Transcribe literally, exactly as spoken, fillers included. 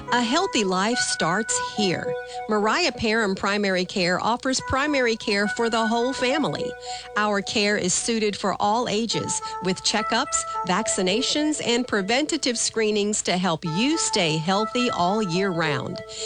A healthy life starts here. Mariah Parham Primary Care offers primary care for the whole family. Our care is suited for all ages with checkups, vaccinations, and preventative screenings to help you stay healthy all year round.